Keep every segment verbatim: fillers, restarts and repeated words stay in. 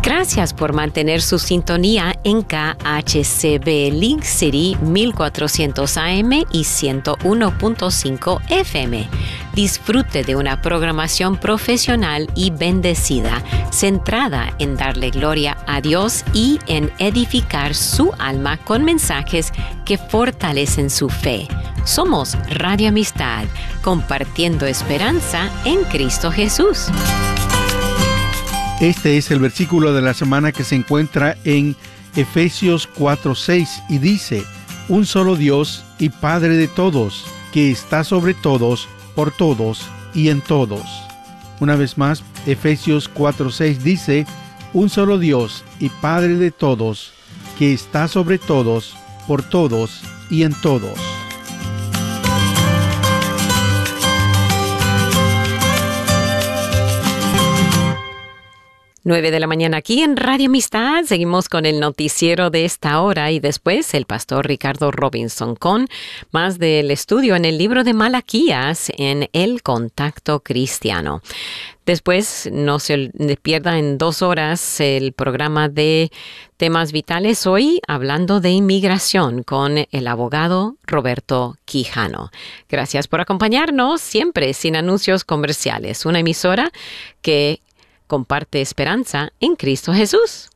Gracias por mantener su sintonía en K H C B Link City mil cuatrocientos A M y ciento uno punto cinco F M. Disfrute de una programación profesional y bendecida, centrada en darle gloria a Dios y en edificar su alma con mensajes que fortalecen su fe. Somos Radio Amistad, compartiendo esperanza en Cristo Jesús. Este es el versículo de la semana que se encuentra en Efesios cuatro seis y dice: un solo Dios y Padre de todos, que está sobre todos, por todos y en todos. Una vez más, Efesios cuatro seis dice: un solo Dios y Padre de todos, que está sobre todos, por todos y en todos. nueve de la mañana aquí en Radio Amistad. Seguimos con el noticiero de esta hora y después el pastor Ricardo Robinson con más del estudio en el libro de Malaquías en El Contacto Cristiano. Después, no se pierda en dos horas el programa de temas vitales, hoy hablando de inmigración con el abogado Roberto Quijano. Gracias por acompañarnos, siempre sin anuncios comerciales. Una emisora que comparte esperanza en Cristo Jesús.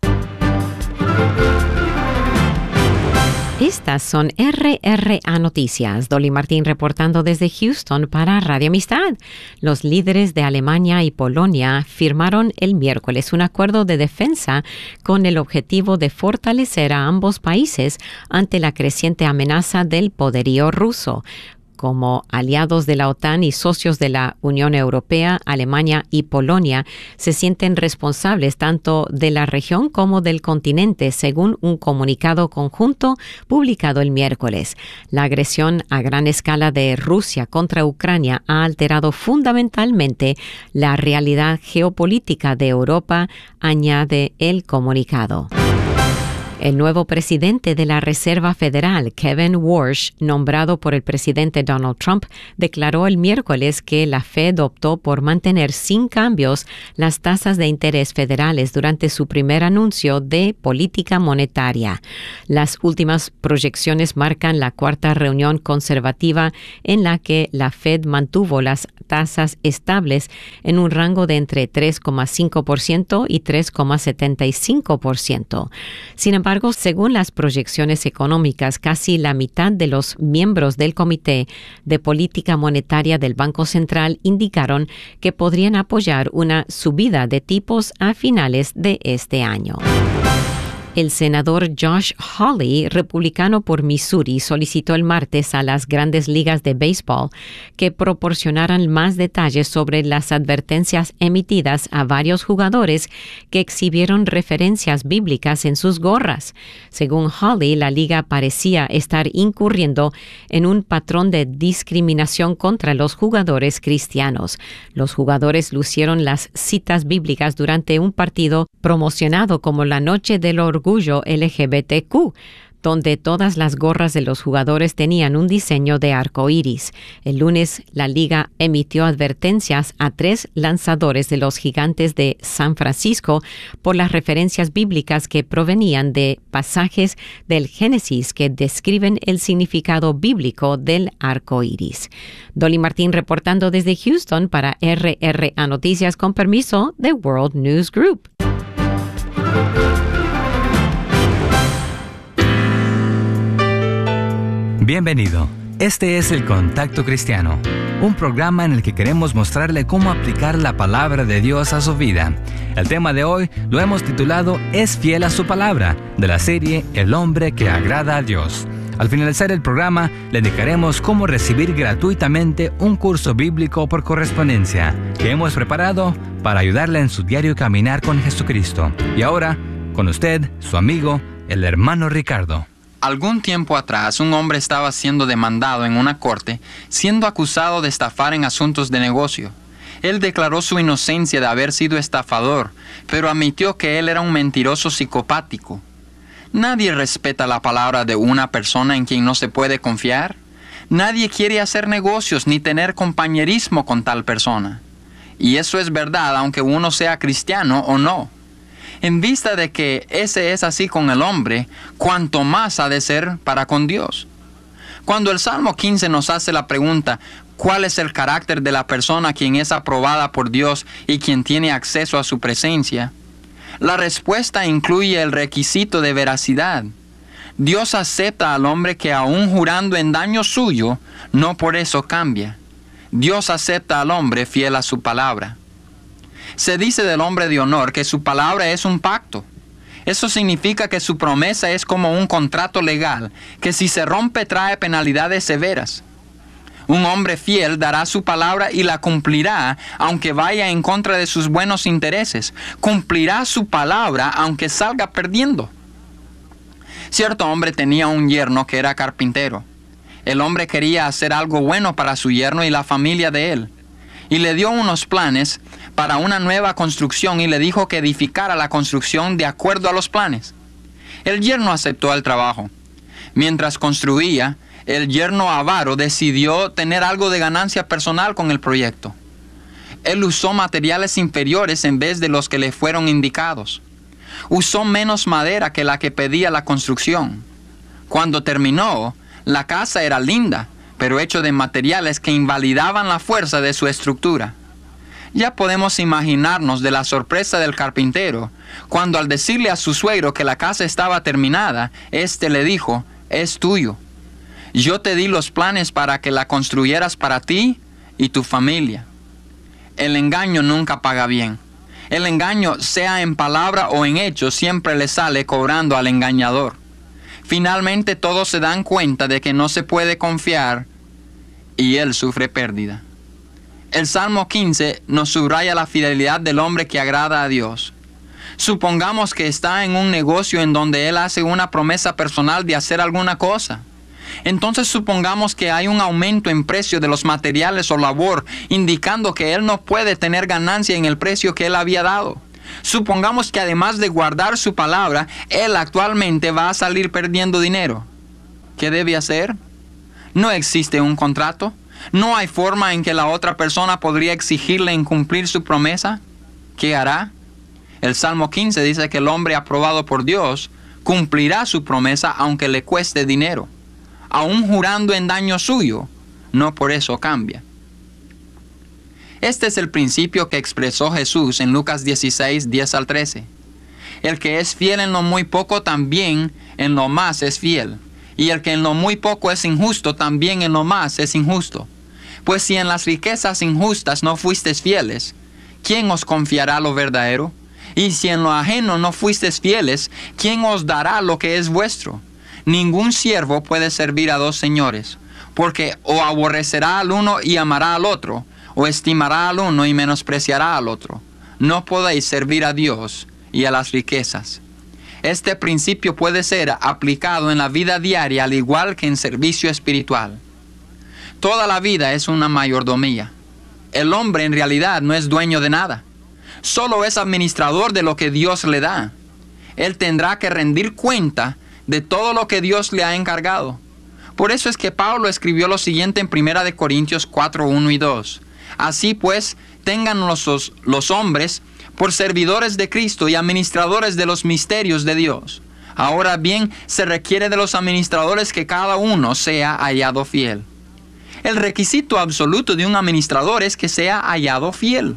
Estas son R R A Noticias. Dolly Martín reportando desde Houston para Radio Amistad. Los líderes de Alemania y Polonia firmaron el miércoles un acuerdo de defensa con el objetivo de fortalecer a ambos países ante la creciente amenaza del poderío ruso. Como aliados de la OTAN y socios de la Unión Europea, Alemania y Polonia se sienten responsables tanto de la región como del continente, según un comunicado conjunto publicado el miércoles. La agresión a gran escala de Rusia contra Ucrania ha alterado fundamentalmente la realidad geopolítica de Europa, añade el comunicado. El nuevo presidente de la Reserva Federal, Kevin Warsh, nombrado por el presidente Donald Trump, declaró el miércoles que la Fed optó por mantener sin cambios las tasas de interés federales durante su primer anuncio de política monetaria. Las últimas proyecciones marcan la cuarta reunión conservativa en la que la Fed mantuvo las tasas estables en un rango de entre tres coma cinco por ciento y tres coma setenta y cinco por ciento. Sin embargo, según las proyecciones económicas, casi la mitad de los miembros del Comité de Política Monetaria del Banco Central indicaron que podrían apoyar una subida de tipos a finales de este año. El senador Josh Hawley, republicano por Missouri, solicitó el martes a las grandes ligas de béisbol que proporcionaran más detalles sobre las advertencias emitidas a varios jugadores que exhibieron referencias bíblicas en sus gorras. Según Hawley, la liga parecía estar incurriendo en un patrón de discriminación contra los jugadores cristianos. Los jugadores lucieron las citas bíblicas durante un partido promocionado como la Noche del Orgullo L G B T Q, donde todas las gorras de los jugadores tenían un diseño de arco iris. El lunes, la liga emitió advertencias a tres lanzadores de los Gigantes de San Francisco por las referencias bíblicas que provenían de pasajes del Génesis que describen el significado bíblico del arco iris. Dolly Martín reportando desde Houston para R R A Noticias con permiso de World News Group. Bienvenido. Este es El Contacto Cristiano, un programa en el que queremos mostrarle cómo aplicar la palabra de Dios a su vida. El tema de hoy lo hemos titulado «Es fiel a su palabra», de la serie El hombre que agrada a Dios. Al finalizar el programa, le indicaremos cómo recibir gratuitamente un curso bíblico por correspondencia que hemos preparado para ayudarle en su diario caminar con Jesucristo. Y ahora, con usted, su amigo, el hermano Ricardo. Algún tiempo atrás, un hombre estaba siendo demandado en una corte, siendo acusado de estafar en asuntos de negocio. Él declaró su inocencia de haber sido estafador, pero admitió que él era un mentiroso psicopático. Nadie respeta la palabra de una persona en quien no se puede confiar. Nadie quiere hacer negocios ni tener compañerismo con tal persona. Y eso es verdad aunque uno sea cristiano o no. En vista de que ese es así con el hombre, cuanto más ha de ser para con Dios. Cuando el Salmo quince nos hace la pregunta, ¿cuál es el carácter de la persona quien es aprobada por Dios y quien tiene acceso a su presencia? La respuesta incluye el requisito de veracidad. Dios acepta al hombre que aún jurando en daño suyo, no por eso cambia. Dios acepta al hombre fiel a su palabra. Se dice del hombre de honor que su palabra es un pacto. Eso significa que su promesa es como un contrato legal, que si se rompe trae penalidades severas. Un hombre fiel dará su palabra y la cumplirá, aunque vaya en contra de sus buenos intereses. Cumplirá su palabra, aunque salga perdiendo. Cierto hombre tenía un yerno que era carpintero. El hombre quería hacer algo bueno para su yerno y la familia de él. Y le dio unos planes para una nueva construcción y le dijo que edificara la construcción de acuerdo a los planes. El yerno aceptó el trabajo. Mientras construía, el yerno avaro decidió tener algo de ganancia personal con el proyecto. Él usó materiales inferiores en vez de los que le fueron indicados. Usó menos madera que la que pedía la construcción. Cuando terminó, la casa era linda, pero hecho de materiales que invalidaban la fuerza de su estructura. Ya podemos imaginarnos de la sorpresa del carpintero, cuando al decirle a su suegro que la casa estaba terminada, éste le dijo, «Es tuyo. Yo te di los planes para que la construyeras para ti y tu familia». El engaño nunca paga bien. El engaño, sea en palabra o en hecho, siempre le sale cobrando al engañador. Finalmente todos se dan cuenta de que no se puede confiar y él sufre pérdida. El Salmo quince nos subraya la fidelidad del hombre que agrada a Dios. Supongamos que está en un negocio en donde él hace una promesa personal de hacer alguna cosa. Entonces supongamos que hay un aumento en precio de los materiales o labor, indicando que él no puede tener ganancia en el precio que él había dado. Supongamos que además de guardar su palabra, él actualmente va a salir perdiendo dinero. ¿Qué debe hacer? No existe un contrato. No hay forma en que la otra persona podría exigirle incumplir su promesa. ¿Qué hará? El Salmo quince dice que el hombre aprobado por Dios cumplirá su promesa aunque le cueste dinero. Aún jurando en daño suyo, no por eso cambia. Este es el principio que expresó Jesús en Lucas dieciséis, diez al trece. El que es fiel en lo muy poco, también en lo más es fiel. Y el que en lo muy poco es injusto, también en lo más es injusto. Pues si en las riquezas injustas no fuisteis fieles, ¿quién os confiará lo verdadero? Y si en lo ajeno no fuisteis fieles, ¿quién os dará lo que es vuestro? Ningún siervo puede servir a dos señores, porque o aborrecerá al uno y amará al otro, o estimará al uno y menospreciará al otro. No podéis servir a Dios y a las riquezas. Este principio puede ser aplicado en la vida diaria al igual que en servicio espiritual. Toda la vida es una mayordomía. El hombre en realidad no es dueño de nada. Solo es administrador de lo que Dios le da. Él tendrá que rendir cuenta de todo lo que Dios le ha encargado. Por eso es que Pablo escribió lo siguiente en primera de Corintios cuatro, uno y dos. Así pues, tengan los, los hombres por servidores de Cristo y administradores de los misterios de Dios. Ahora bien, se requiere de los administradores que cada uno sea hallado fiel. El requisito absoluto de un administrador es que sea hallado fiel.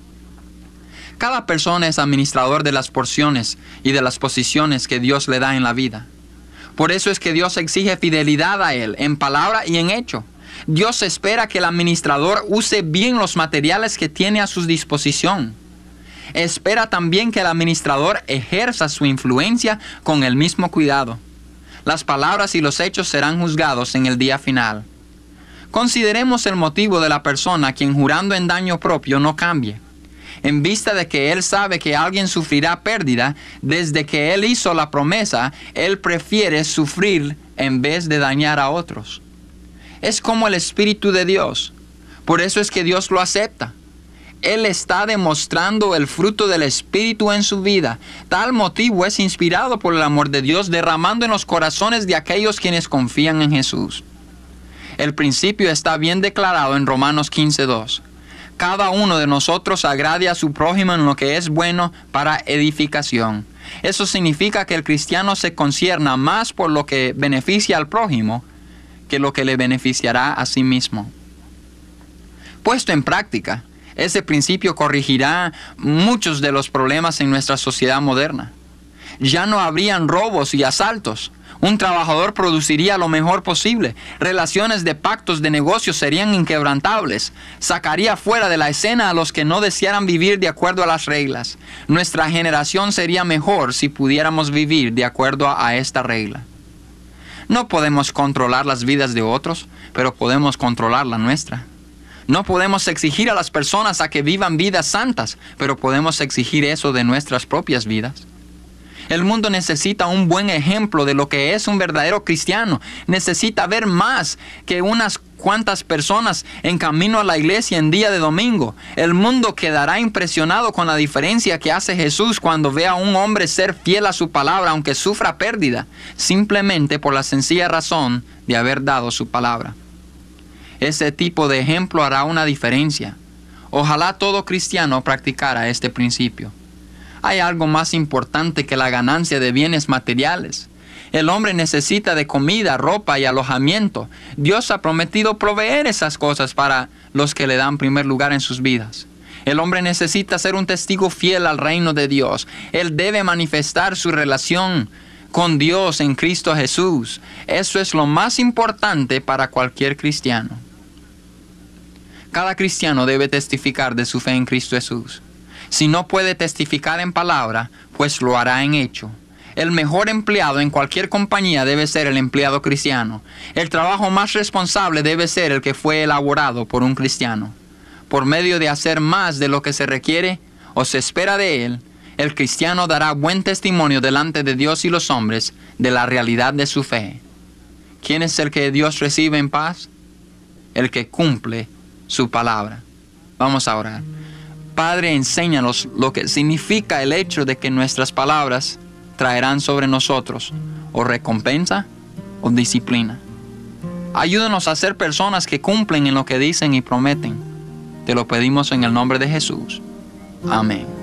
Cada persona es administrador de las porciones y de las posiciones que Dios le da en la vida. Por eso es que Dios exige fidelidad a él, en palabra y en hecho. Dios espera que el administrador use bien los materiales que tiene a su disposición. Espera también que el administrador ejerza su influencia con el mismo cuidado. Las palabras y los hechos serán juzgados en el día final. Consideremos el motivo de la persona quien jurando en daño propio no cambie. En vista de que él sabe que alguien sufrirá pérdida, desde que él hizo la promesa, él prefiere sufrir en vez de dañar a otros. Es como el Espíritu de Dios. Por eso es que Dios lo acepta. Él está demostrando el fruto del Espíritu en su vida. Tal motivo es inspirado por el amor de Dios derramando en los corazones de aquellos quienes confían en Jesús. El principio está bien declarado en Romanos quince, dos. cada uno de nosotros agrade a su prójimo en lo que es bueno para edificación. Eso significa que el cristiano se concierna más por lo que beneficia al prójimo que lo que le beneficiará a sí mismo. Puesto en práctica, ese principio corregirá muchos de los problemas en nuestra sociedad moderna. Ya no habrían robos y asaltos. Un trabajador produciría lo mejor posible. Relaciones de pactos de negocios serían inquebrantables. Sacaría fuera de la escena a los que no desearan vivir de acuerdo a las reglas. Nuestra generación sería mejor si pudiéramos vivir de acuerdo a, a esta regla. No podemos controlar las vidas de otros, pero podemos controlar la nuestra. No podemos exigir a las personas a que vivan vidas santas, pero podemos exigir eso de nuestras propias vidas. El mundo necesita un buen ejemplo de lo que es un verdadero cristiano. Necesita ver más que unas cuantas personas en camino a la iglesia en día de domingo. El mundo quedará impresionado con la diferencia que hace Jesús cuando ve a un hombre ser fiel a su palabra, aunque sufra pérdida, simplemente por la sencilla razón de haber dado su palabra. Ese tipo de ejemplo hará una diferencia. Ojalá todo cristiano practicara este principio. Hay algo más importante que la ganancia de bienes materiales. El hombre necesita de comida, ropa y alojamiento. Dios ha prometido proveer esas cosas para los que le dan primer lugar en sus vidas. El hombre necesita ser un testigo fiel al reino de Dios. Él debe manifestar su relación con Dios en Cristo Jesús. Eso es lo más importante para cualquier cristiano. Cada cristiano debe testificar de su fe en Cristo Jesús. Si no puede testificar en palabra, pues lo hará en hecho. El mejor empleado en cualquier compañía debe ser el empleado cristiano. El trabajo más responsable debe ser el que fue elaborado por un cristiano. Por medio de hacer más de lo que se requiere o se espera de él, el cristiano dará buen testimonio delante de Dios y los hombres de la realidad de su fe. ¿Quién es el que Dios recibe en paz? El que cumple su palabra. Vamos a orar. Padre, enséñanos lo que significa el hecho de que nuestras palabras traerán sobre nosotros o recompensa o disciplina. Ayúdanos a ser personas que cumplen en lo que dicen y prometen. Te lo pedimos en el nombre de Jesús. Amén.